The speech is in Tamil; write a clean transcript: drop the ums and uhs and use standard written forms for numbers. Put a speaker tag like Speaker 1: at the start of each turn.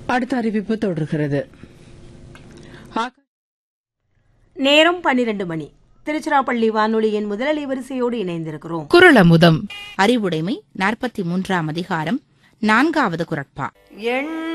Speaker 1: அடுத்த அறிவிப்பு தொடர்கிறது.
Speaker 2: நேரம் 12 மணி. திருச்சிராப்பள்ளி வானொலியின் முதல் வரிசையோடு இணைந்திருக்கிறோம்.
Speaker 3: குறளமுதம் அறிவுடைமை 43ஆம் அதிகாரம் 4வது குறட்பா.